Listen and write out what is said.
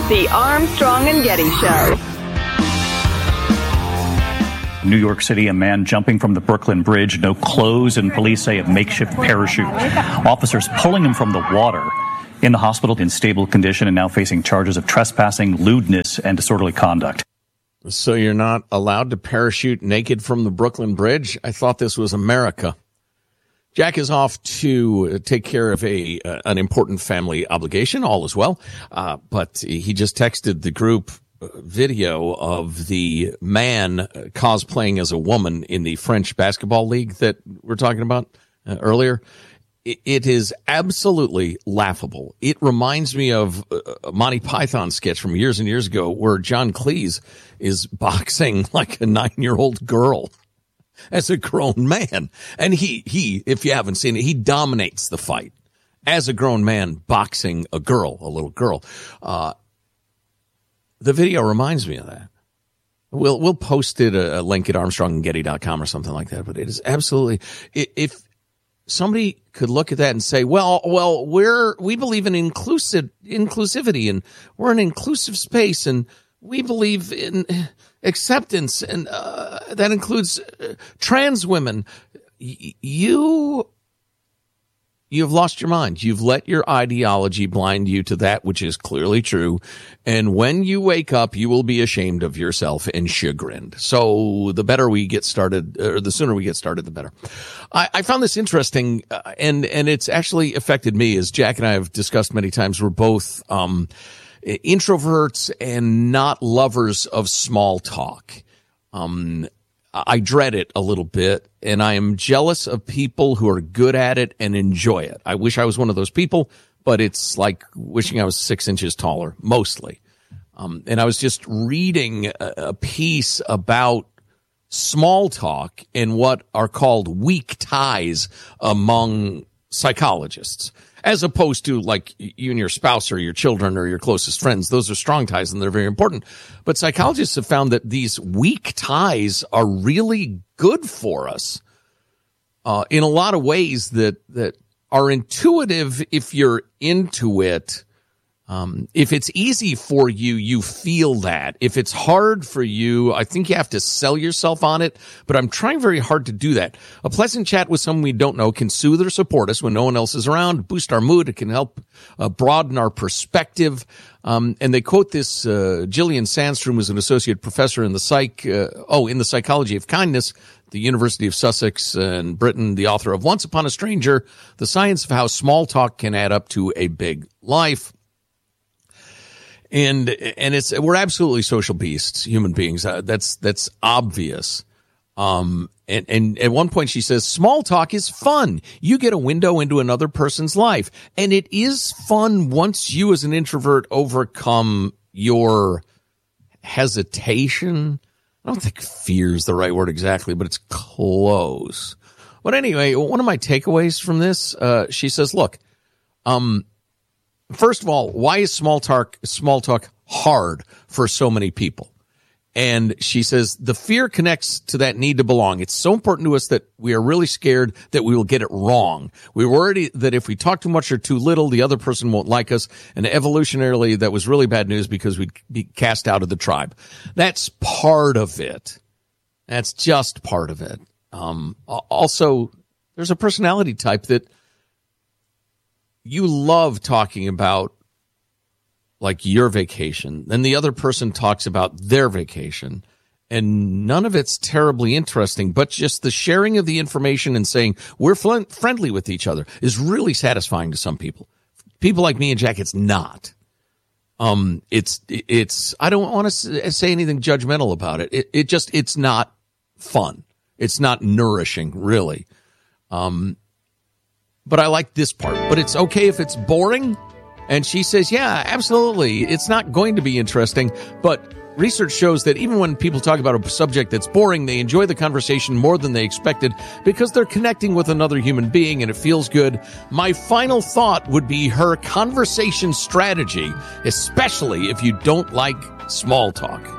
The Armstrong and Getty Show. New York City, a man jumping from the Brooklyn Bridge, no clothes, and police say a makeshift parachute. Officers pulling him from the water. In the hospital in stable condition and now facing charges of trespassing, lewdness, and disorderly conduct. So you're not allowed to parachute naked from the Brooklyn Bridge? I thought this was America. Jack is off to take care of an important family obligation. All is well. But he just texted the group video of the man cosplaying as a woman in the French basketball league that we're talking about earlier. It is absolutely laughable. It reminds me of a Monty Python sketch from years and years ago where John Cleese is boxing like a 9-year-old girl as a grown man. And he, if you haven't seen it, he dominates the fight as a grown man boxing a little girl. The video reminds me of that. We'll post it, a link at armstrongandgetty.com or something like that. But it is absolutely, if somebody could look at that and say, well, we believe in inclusivity, and we're an inclusive space, and we believe in acceptance, and that includes trans women. You've lost your mind. You've let your ideology blind you to that which is clearly true. And when you wake up, you will be ashamed of yourself and chagrined. So the better we get started, or the sooner we get started, the better. I found this interesting, and it's actually affected me, as Jack and I have discussed many times. We're both introverts and not lovers of small talk. I dread it a little bit, and I am jealous of people who are good at it and enjoy it. I wish I was one of those people, but it's like wishing I was 6 inches taller, mostly. And I was just reading a piece about small talk and what are called weak ties among psychologists, as opposed to like you and your spouse or your children or your closest friends. Those are strong ties and they're very important. But psychologists have found that these weak ties are really good for us in a lot of ways that are intuitive if you're into it. If it's easy for you, you feel that. If it's hard for you, I think you have to sell yourself on it, but I'm trying very hard to do that. A pleasant chat with someone we don't know can soothe or support us when no one else is around, boost our mood. It can help broaden our perspective. And they quote this, Gillian Sandstrom, who's an associate professor in the psychology of kindness, the University of Sussex in Britain, the author of Once Upon a Stranger, The Science of How Small Talk Can Add Up to a Big Life. And we're absolutely social beasts, human beings. That's obvious. And at one point she says, small talk is fun. You get a window into another person's life. And it is fun once you as an introvert overcome your hesitation. I don't think fear is the right word exactly, but it's close. But anyway, one of my takeaways from this, she says, look, first of all, why is small talk hard for so many people? And she says the fear connects to that need to belong. It's so important to us that we are really scared that we will get it wrong. We're worried that if we talk too much or too little, the other person won't like us. And evolutionarily, that was really bad news because we'd be cast out of the tribe. That's part of it. That's just part of it. Also, there's a personality type that you love talking about, like your vacation, then the other person talks about their vacation, and none of it's terribly interesting, but just the sharing of the information and saying we're friendly with each other is really satisfying to some people. People like me and Jack, it's not. It's I don't want to say anything judgmental about it. It's not fun. It's not nourishing, really. But I like this part. But it's okay if it's boring. And she says, yeah, absolutely. It's not going to be interesting. But research shows that even when people talk about a subject that's boring, they enjoy the conversation more than they expected because they're connecting with another human being and it feels good. My final thought would be her conversation strategy, especially if you don't like small talk.